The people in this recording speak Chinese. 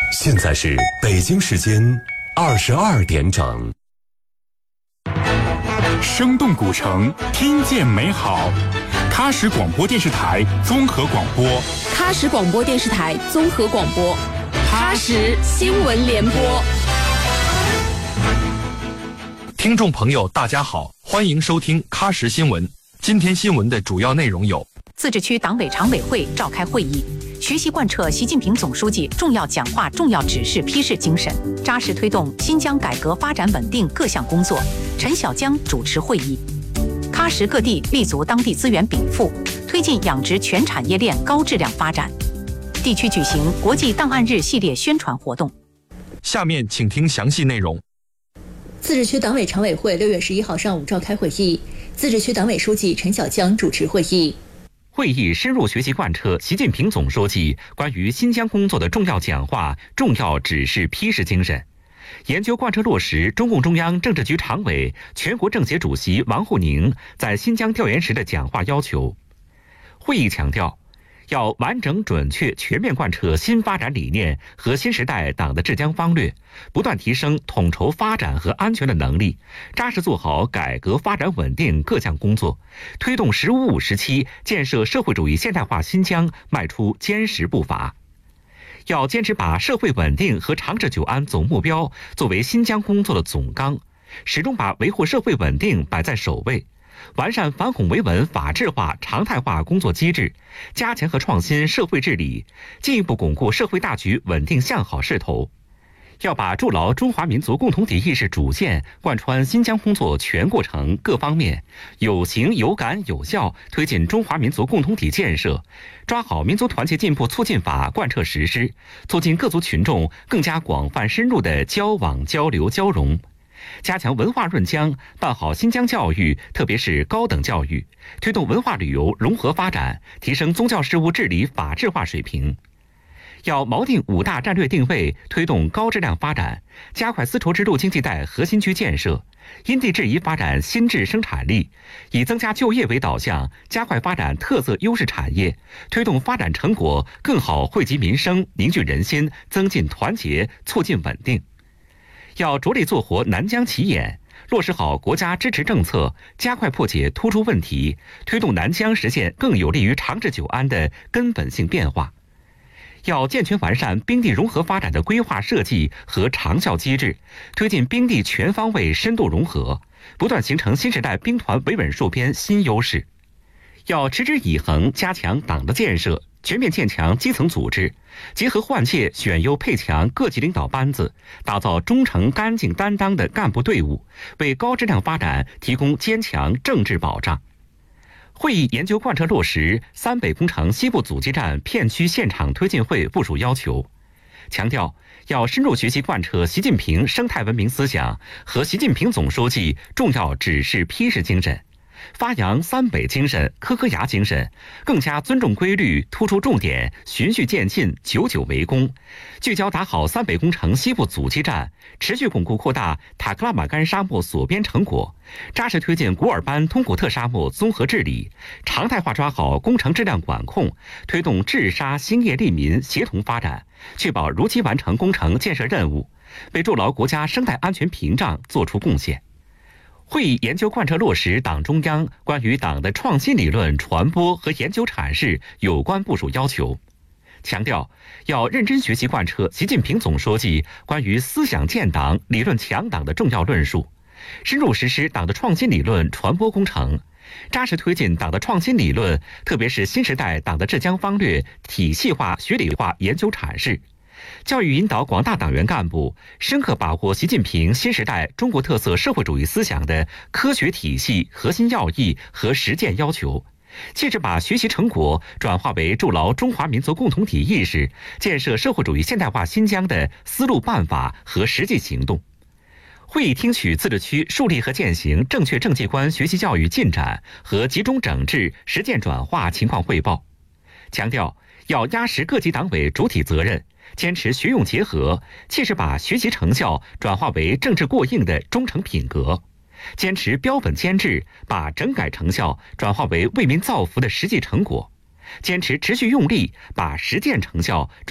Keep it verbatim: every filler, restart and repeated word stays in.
现在是北京时间二十二点整。 生动古城，听见美好。喀什广播电视台综合广播， 喀什广播电视台综合广播，喀什新闻联播。 听众朋友，大家好，欢迎收听喀什新闻。今天新闻的主要内容有： 自治区党委常委会召开会议，学习贯彻习近平总书记重要讲话、重要指示批示精神，扎实推动新疆改革发展稳定各项工作。陈小江主持会议。喀什各地立足当地资源禀赋，推进养殖全产业链高质量发展。地区举行国际档案日系列宣传活动。 下面请听详细内容。 自治区党委常委会六月十一号上午召开会议，自治区党委书记陈小江主持会议。 会议深入学习贯彻习近平总书记关于新疆工作的重要讲话、重要指示批示精神，研究贯彻落实中共中央政治局常委、全国政协主席王沪宁在新疆调研时的讲话要求。会议强调，要完整、准确、全面贯彻新发展理念和新时代党的治疆方略，不断提升统筹发展和安全的能力，扎实做好改革发展稳定各项工作，推动“十五五”时期建设社会主义现代化新疆迈出坚实步伐。要坚持把社会稳定和长治久安总目标作为新疆工作的总纲，始终把维护社会稳定摆在首位，完善反恐维稳法治化、常态化工作机制，加强和创新社会治理，进一步巩固社会大局稳定向好势头。要把筑牢中华民族共同体意识主线贯穿新疆工作全过程各方面，有形有感有效推进中华民族共同体建设，抓好民族团结进步促进法贯彻实施，促进各族群众更加广泛深入的交往交流交融。加强文化润疆，办好新疆教育，特别是高等教育，推动文化旅游融合发展，提升宗教事务治理法治化水平。要锚定五大战略定位，推动高质量发展，加快丝绸之路经济带核心区建设，因地制宜发展新质生产力，以增加就业为导向，加快发展特色优势产业，推动发展成果更好惠及民生，凝聚人心，增进团结，促进稳定。要着力做活南疆起眼，落实好国家支持政策，加快破解突出问题，推动南疆实现更有利于长治久安的根本性变化。要健全完善冰地融合发展的规划设计和长效机制，推进冰地全方位深度融合，不断形成新时代兵团维稳戍边新优势。要持之以恒加强党的建设，全面建强基层组织，结合换届选优配强各级领导班子，打造忠诚干净担当的干部队伍，为高质量发展提供坚强政治保障。会议研究贯彻落实三北工程西部阻击战片区现场推进会部署要求，强调要深入学习贯彻习近平生态文明思想和习近平总书记重要指示批示精神，发扬三北精神、科科牙精神，更加尊重规律，突出重点，循序渐进，久久为功，聚焦打好三北工程西部阻击战，持续巩固扩大塔克拉玛干沙漠锁边成果，扎实推进古尔班通古特沙漠综合治理，常态化抓好工程质量管控，推动治沙兴业利民协同发展，确保如期完成工程建设任务，为筑牢国家生态安全屏障作出贡献。会议研究贯彻落实党中央关于党的创新理论传播和研究阐释有关部署要求，强调要认真学习贯彻习近平总书记关于思想建党、理论强党的重要论述，深入实施党的创新理论传播工程，扎实推进党的创新理论，特别是新时代党的治疆方略体系化、学理化研究阐释，教育引导广大党员干部深刻把握习近平新时代中国特色社会主义思想的科学体系、核心要义和实践要求，切实把学习成果转化为筑牢中华民族共同体意识、建设社会主义现代化新疆的思路办法和实际行动。会议听取自治区树立和践行正确政绩观学习教育进展和集中整治实践转化情况汇报，强调要压实各级党委主体责任，坚持学用结合，切实把学习成效转化为政治过硬的忠诚品格，坚持标本兼治，把整改成效转化为为民造福的实际成果，坚持持续用力，把实践成效